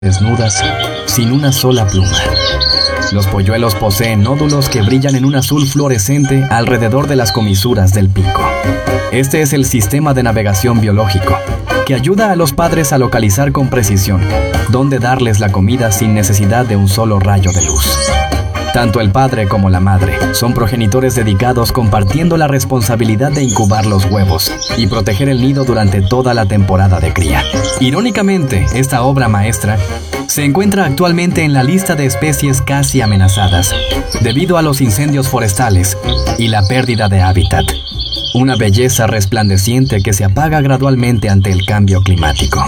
desnudas, sin una sola pluma. Los polluelos poseen nódulos que brillan en un azul fluorescente alrededor de las comisuras del pico. Este es el sistema de navegación biológico, que ayuda a los padres a localizar con precisión dónde darles la comida sin necesidad de un solo rayo de luz. Tanto el padre como la madre son progenitores dedicados, compartiendo la responsabilidad de incubar los huevos y proteger el nido durante toda la temporada de cría. Irónicamente, esta obra maestra se encuentra actualmente en la lista de especies casi amenazadas debido a los incendios forestales y la pérdida de hábitat. Una belleza resplandeciente que se apaga gradualmente ante el cambio climático.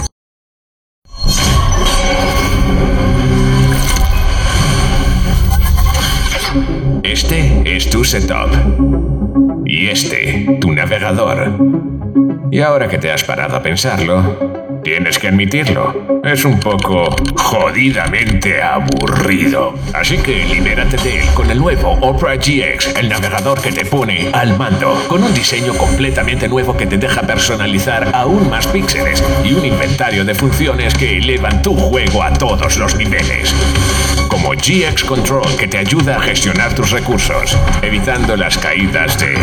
Este es tu setup. Y este, tu navegador. Y ahora que te has parado a pensarlo, tienes que admitirlo. Es un poco jodidamente aburrido. Así que libérate de él con el nuevo Opera GX, el navegador que te pone al mando, con un diseño completamente nuevo que te deja personalizar aún más píxeles y un inventario de funciones que elevan tu juego a todos los niveles. Como GX Control, que te ayuda a gestionar tus recursos, evitando las caídas de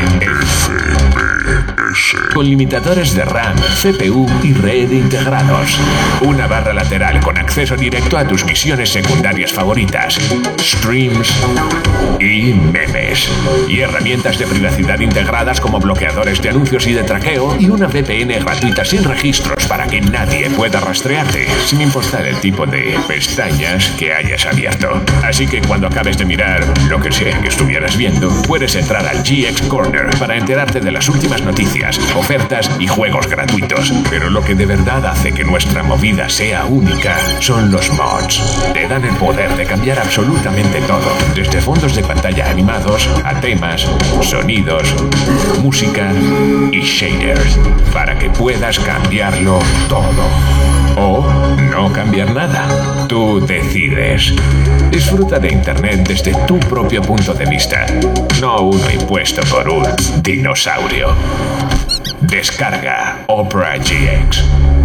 FPS. Con limitadores de RAM, CPU y red integrados. Una barra lateral con acceso directo a tus misiones secundarias favoritas, streams y memes. Y herramientas de privacidad integradas como bloqueadores de anuncios y de traqueo y una VPN gratuita sin registros para que nadie pueda rastrearte, sin importar el tipo de pestañas que hayas abierto. Así que cuando acabes de mirar lo que sea que estuvieras viendo, puedes entrar al GX Corner para enterarte de las últimas noticias, ofertas y juegos gratuitos. Pero lo que de verdad hace que nuestra movida sea única son los mods. Te dan el poder de cambiar absolutamente todo, desde fondos de pantalla animados a temas, sonidos, música y shaders, para que puedas cambiarlo todo. O no cambiar nada. Tú decides. Disfruta de Internet desde tu propio punto de vista, no uno impuesto por un dinosaurio. Descarga Opera GX.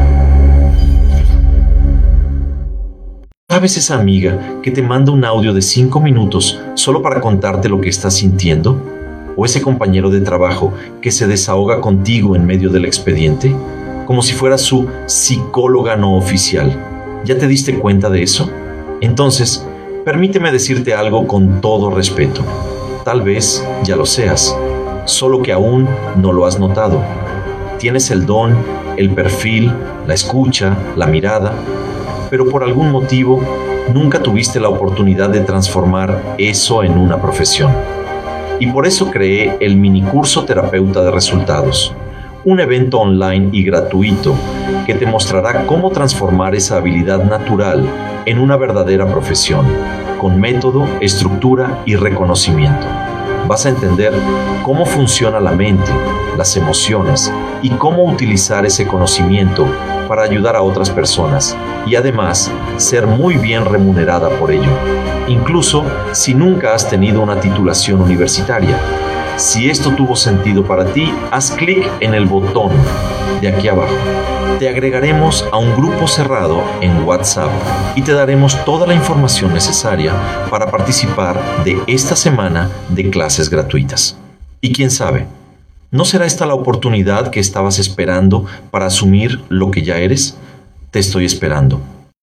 ¿Sabes esa amiga que te manda un audio de 5 minutos solo para contarte lo que está sintiendo? ¿O ese compañero de trabajo que se desahoga contigo en medio del expediente? Como si fuera su psicóloga no oficial. ¿Ya te diste cuenta de eso? Entonces, permíteme decirte algo con todo respeto. Tal vez ya lo seas, solo que aún no lo has notado. Tienes el don, el perfil, la escucha, la mirada, pero por algún motivo nunca tuviste la oportunidad de transformar eso en una profesión. Y por eso creé el minicurso Terapeuta de Resultados, un evento online y gratuito que te mostrará cómo transformar esa habilidad natural en una verdadera profesión, con método, estructura y reconocimiento. Vas a entender cómo funciona la mente, las emociones y cómo utilizar ese conocimiento para ayudar a otras personas y además ser muy bien remunerada por ello, incluso si nunca has tenido una titulación universitaria. Si esto tuvo sentido para ti, haz clic en el botón de aquí abajo. Te agregaremos a un grupo cerrado en WhatsApp y te daremos toda la información necesaria para participar de esta semana de clases gratuitas. Y quién sabe, ¿no será esta la oportunidad que estabas esperando para asumir lo que ya eres? Te estoy esperando.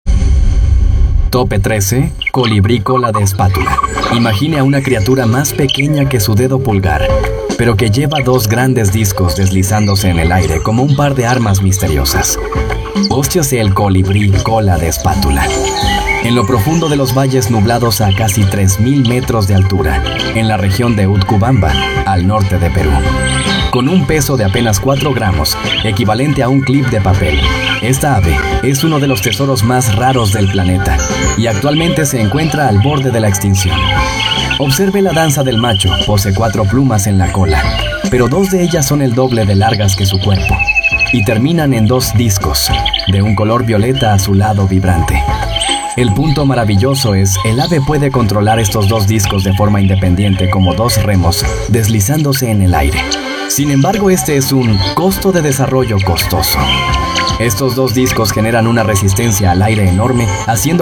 Tope 13. Colibrí cola de espátula. Imagine a una criatura más pequeña que su dedo pulgar, pero que lleva 2 grandes discos deslizándose en el aire como un par de armas misteriosas. Hóstiase el colibrí cola de espátula. En lo profundo de los valles nublados a casi 3.000 metros de altura, en la región de Utcubamba, al norte de Perú. Con un peso de apenas 4 gramos, equivalente a un clip de papel, esta ave es uno de los tesoros más raros del planeta y actualmente se encuentra al borde de la extinción. Observe la danza del macho, posee 4 plumas en la cola, pero 2 de ellas son el doble de largas que su cuerpo y terminan en 2 discos, de un color violeta azulado vibrante. El punto maravilloso es, el ave puede controlar estos 2 discos de forma independiente como 2 remos deslizándose en el aire. Sin embargo, este es un costo de desarrollo costoso. Estos dos discos generan una resistencia al aire enorme, haciendo